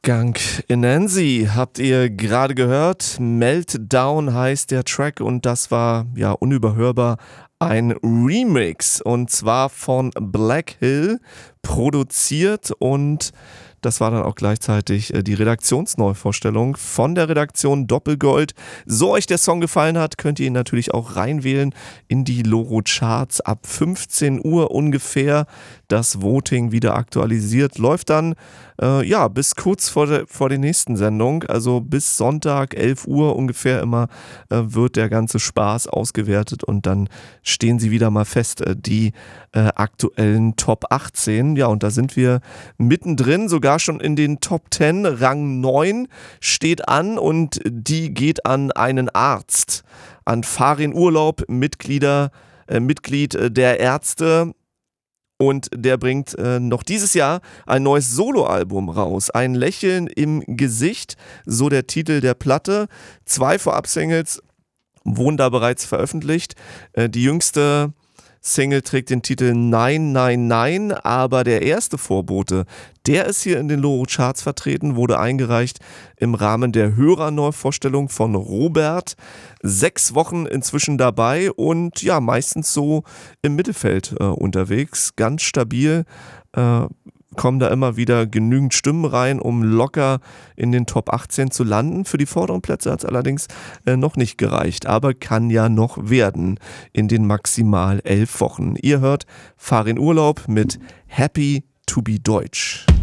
Skunk Anansi habt ihr gerade gehört. Meltdown heißt der Track und das war ja unüberhörbar ein Remix und zwar von Black Hill produziert und das war dann auch gleichzeitig die Redaktionsneuvorstellung von der Redaktion Doppelgold. So euch der Song gefallen hat, könnt ihr ihn natürlich auch reinwählen in die Loro Charts ab 15 Uhr ungefähr. Das Voting wieder aktualisiert. Läuft dann bis kurz vor der nächsten Sendung, also bis Sonntag 11 Uhr ungefähr immer wird der ganze Spaß ausgewertet und dann stehen sie wieder mal fest, die aktuellen Top 18. Ja, und da sind wir mittendrin, sogar schon in den Top 10. Rang 9 steht an und die geht an einen Arzt, an Farin Urlaub, Mitglied der Ärzte. Und der bringt noch dieses Jahr ein neues Soloalbum raus. Ein Lächeln im Gesicht, so der Titel der Platte. 2 Vorab-Singles wurden da bereits veröffentlicht. Die jüngste Single trägt den Titel Nein, Nein, Nein, aber der erste Vorbote, der ist hier in den Loro Charts vertreten, wurde eingereicht im Rahmen der Hörerneuvorstellung von Robert. 6 Wochen inzwischen dabei und ja, meistens so im Mittelfeld unterwegs, ganz stabil. Kommen da immer wieder genügend Stimmen rein, um locker in den Top 18 zu landen. Für die vorderen Plätze hat es allerdings noch nicht gereicht, aber kann ja noch werden in den maximal 11 Wochen. Ihr hört Farin Urlaub mit Happy to be Deutsch.